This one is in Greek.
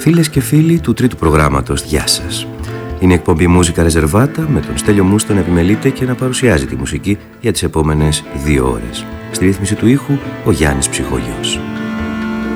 Φίλες και φίλοι του τρίτου προγράμματος, γεια σας. Είναι η εκπομπή Μούζικα Ρεζερβάτα με τον Στέλιο Μούστο να επιμελείται και να παρουσιάζει τη μουσική για τις επόμενες 2 ώρες. Στη ρύθμιση του ήχου ο Γιάννης Ψυχογιός.